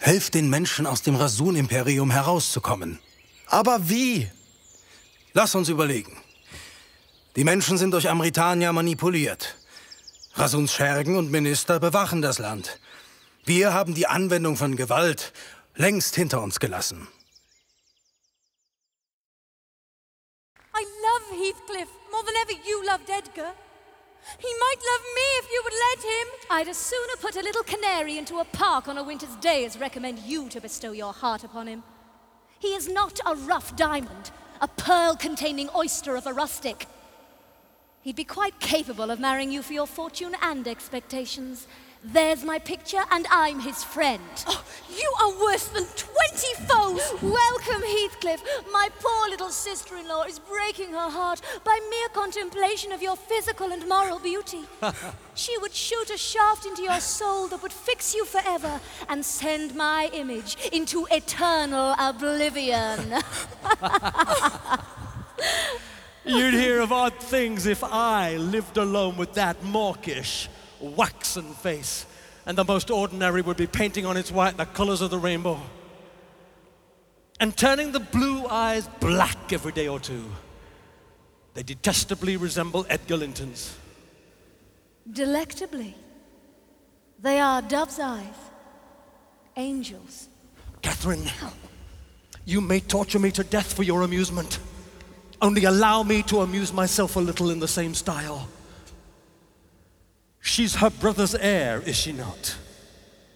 Helft den Menschen aus dem Rasun-Imperium herauszukommen. Aber wie? Lass uns überlegen. Die Menschen sind durch Amritania manipuliert. Rasuns Schergen und Minister bewachen das Land. Wir haben die Anwendung von Gewalt längst hinter uns gelassen. I love Heathcliff more than ever you loved Edgar. He might love me if you would let him. I'd as sooner put a little canary into a park on a winter's day as recommend you to bestow your heart upon him. He is not a rough diamond, a pearl-containing oyster of a rustic. He'd be quite capable of marrying you for your fortune and expectations. There's my picture, and I'm his friend. Oh, you are worse than 20 foes! Welcome, Heathcliff. My poor little sister-in-law is breaking her heart by mere contemplation of your physical and moral beauty. She would shoot a shaft into your soul that would fix you forever and send my image into eternal oblivion. You'd hear of odd things if I lived alone with that mawkish, waxen face, and the most ordinary would be painting on its white the colors of the rainbow and turning the blue eyes black every day or two. They detestably resemble Edgar Linton's. Delectably. They are dove's eyes. Angels. Catherine, you may torture me to death for your amusement. Only allow me to amuse myself a little in the same style. She's her brother's heir, is she not?